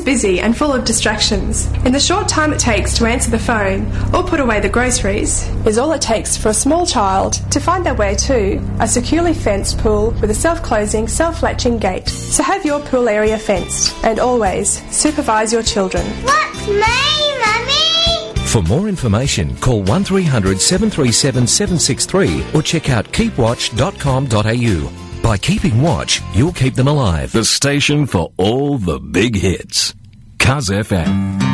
always busy and full of distractions. In the short time it takes to answer the phone or put away the groceries is all it takes for a small child to find their way to a securely fenced pool with a self-closing, self-latching gate. So have your pool area fenced and always supervise your children. What's me, Mummy? For more information, call 1300 737 763 or check out keepwatch.com.au. By keeping watch, you'll keep them alive. The station for all the big hits. Cuz FM.